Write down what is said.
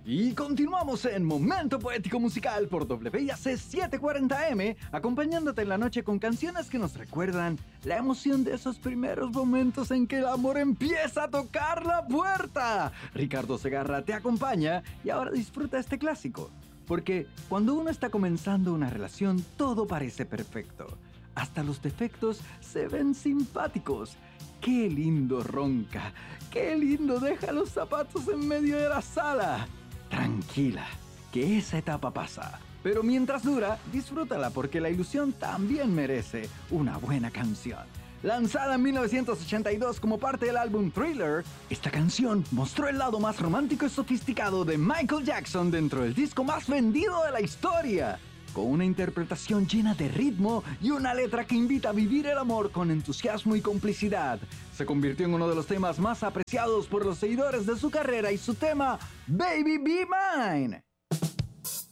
Y continuamos en Momento Poético Musical por WIAC 740M, acompañándote en la noche con canciones que nos recuerdan la emoción de esos primeros momentos en que el amor empieza a tocar la puerta. Ricardo Segarra te acompaña y ahora disfruta este clásico, porque cuando uno está comenzando una relación todo parece perfecto, hasta los defectos se ven simpáticos. ¡Qué lindo ronca! ¡Qué lindo deja los zapatos en medio de la sala! Tranquila, que esa etapa pasa. Pero mientras dura, disfrútala porque la ilusión también merece una buena canción. Lanzada en 1982 como parte del álbum Thriller, esta canción mostró el lado más romántico y sofisticado de Michael Jackson dentro del disco más vendido de la historia. Con una interpretación llena de ritmo y una letra que invita a vivir el amor con entusiasmo y complicidad, se convirtió en uno de los temas más apreciados por los seguidores de su carrera y su tema Baby Be Mine.